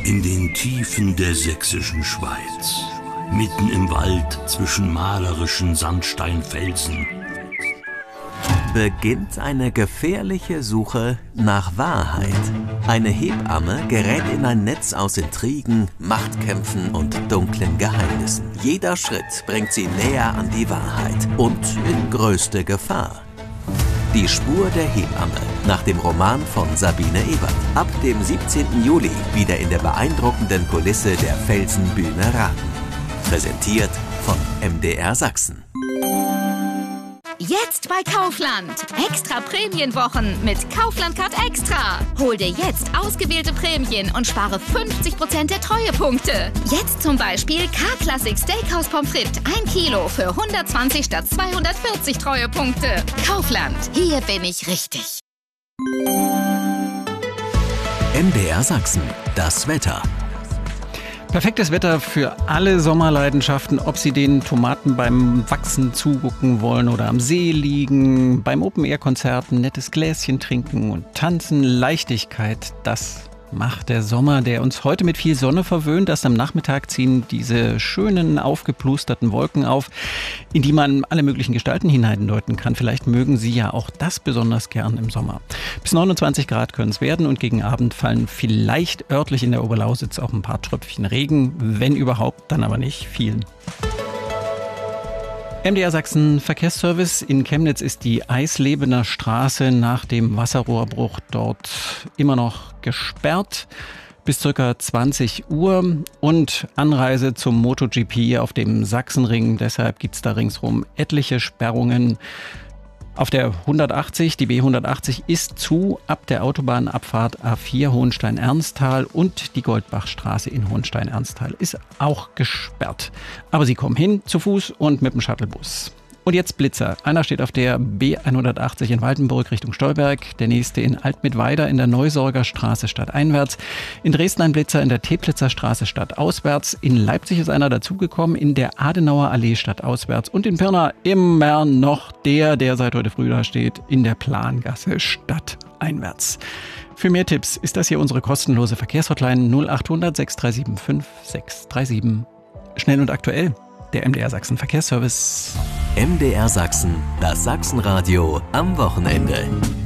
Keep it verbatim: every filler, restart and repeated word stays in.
In den Tiefen der sächsischen Schweiz, mitten im Wald zwischen malerischen Sandsteinfelsen, beginnt eine gefährliche Suche nach Wahrheit. Eine Hebamme gerät in ein Netz aus Intrigen, Machtkämpfen und dunklen Geheimnissen. Jeder Schritt bringt sie näher an die Wahrheit und in größte Gefahr. Die Spur der Hebamme, nach dem Roman von Sabine Ebert. Ab dem siebzehnten Juli wieder in der beeindruckenden Kulisse der Felsenbühne Raten. Präsentiert von M D R Sachsen. Jetzt bei Kaufland. Extra Prämienwochen mit Kaufland Card Extra. Hol dir jetzt ausgewählte Prämien und spare fünfzig Prozent der Treuepunkte. Jetzt zum Beispiel K-Classic Steakhouse Pommes frites ein Kilo für hundertzwanzig statt zweihundertvierzig Treuepunkte. Kaufland. Hier bin ich richtig. M D R Sachsen. Das Wetter. Perfektes Wetter für alle Sommerleidenschaften, ob Sie den Tomaten beim Wachsen zugucken wollen oder am See liegen, beim Open-Air-Konzert ein nettes Gläschen trinken und tanzen. Leichtigkeit, das macht der Sommer, der uns heute mit viel Sonne verwöhnt. Erst am Nachmittag ziehen diese schönen, aufgeplusterten Wolken auf, in die man alle möglichen Gestalten hineindeuten kann. Vielleicht mögen Sie ja auch das besonders gern im Sommer. Bis neunundzwanzig Grad können es werden und gegen Abend fallen vielleicht örtlich in der Oberlausitz auch ein paar Tröpfchen Regen, wenn überhaupt, dann aber nicht viel. M D R Sachsen Verkehrsservice. In Chemnitz ist die Eislebener Straße nach dem Wasserrohrbruch dort immer noch gesperrt bis ca. zwanzig Uhr und Anreise zum MotoGP auf dem Sachsenring. Deshalb gibt es da ringsrum etliche Sperrungen. Auf der hundertachtzig, die B hundertachtzig ist zu, ab der Autobahnabfahrt A vier Hohenstein-Ernsthal und die Goldbachstraße in Hohenstein-Ernsthal ist auch gesperrt. Aber Sie kommen hin, zu Fuß und mit dem Shuttlebus. Und jetzt Blitzer. Einer steht auf der B hundertachtzig in Waldenburg Richtung Stolberg, der nächste in Altmittweida in der Neusorger Straße stadteinwärts, in Dresden ein Blitzer in der Teplitzer Straße stadtauswärts, in Leipzig ist einer dazugekommen in der Adenauer Allee stadtauswärts und in Pirna immer noch der, der seit heute früh da steht, in der Plangasse stadteinwärts. Für mehr Tipps ist das hier unsere kostenlose Verkehrshotline null achthundert sechs drei sieben fünf sechs drei sieben. Schnell und aktuell, der M D R Sachsen Verkehrsservice. M D R Sachsen, das Sachsenradio am Wochenende.